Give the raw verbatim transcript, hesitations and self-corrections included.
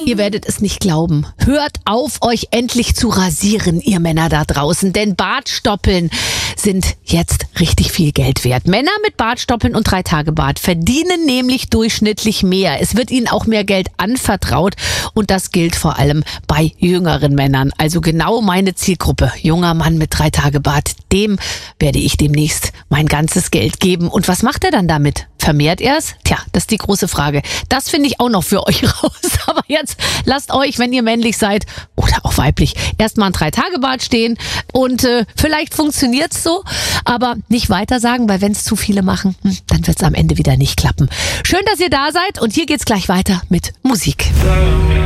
Ihr werdet es nicht glauben. Hört auf, euch endlich zu rasieren, ihr Männer da draußen. Denn Bartstoppeln sind jetzt richtig viel Geld wert. Männer mit Bartstoppeln und drei Tage Bart verdienen nämlich durchschnittlich mehr. Es wird ihnen auch mehr Geld anvertraut. Und das gilt vor allem bei jüngeren Männern. Also genau meine Zielgruppe. Junger Mann mit drei Tage Bart. Dem werde ich demnächst mein ganzes Geld geben. Und was macht er dann damit? Vermehrt er es? Tja, das ist die große Frage. Das finde ich auch noch für euch raus. Aber jetzt lasst euch, wenn ihr männlich seid oder auch weiblich, erstmal ein Drei-Tage-Bart stehen. Und äh, vielleicht funktioniert's so, aber nicht weiter sagen, weil wenn es zu viele machen, hm, dann wird's am Ende wieder nicht klappen. Schön, dass ihr da seid und hier geht's gleich weiter mit Musik.